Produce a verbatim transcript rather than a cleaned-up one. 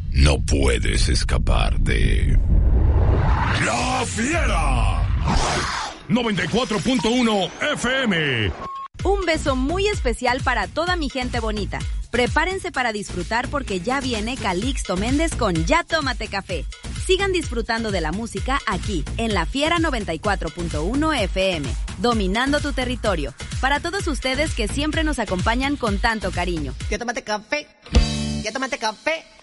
no puedes escapar de La Fiera noventa y cuatro punto uno F M. Un beso muy especial para toda mi gente bonita. Prepárense para disfrutar porque ya viene Calixto Méndez con Ya Tómate Café. Sigan disfrutando de la música aquí, en La Fiera noventa y cuatro punto uno F M, dominando tu territorio. Para todos ustedes que siempre nos acompañan con tanto cariño. Ya tómate café, ya tómate café.